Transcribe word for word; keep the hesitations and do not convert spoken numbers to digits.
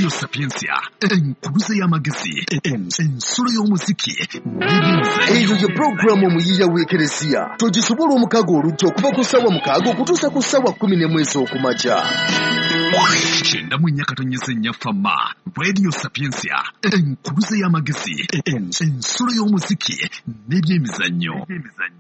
Radio Sapiensia, enkuluze y'amagezi, ensolo y'omuziki, eyo ye programu omuyiiya w'ekereziya togisobola omukago olujja okuva ku ssaawa mukaaga okutuusa ku ssaawa kkumi n'emu ez'okumakya. Kyenda mu nnya katonnyeze nnya fama Radio Sapiensia, enkuluze y'amagezi, ensolo y'omuziki n'ebyemizannyo.